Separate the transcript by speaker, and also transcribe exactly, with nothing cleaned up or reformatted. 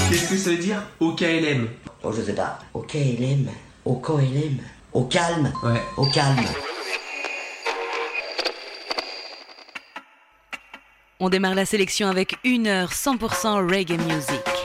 Speaker 1: Qu'est-ce que ça veut dire O K L M?
Speaker 2: Oh, je sais pas. Au K L M. Au K L M. Au calme.
Speaker 1: Ouais.
Speaker 2: Au calme.
Speaker 3: On démarre la sélection avec une heure cent pour cent reggae music.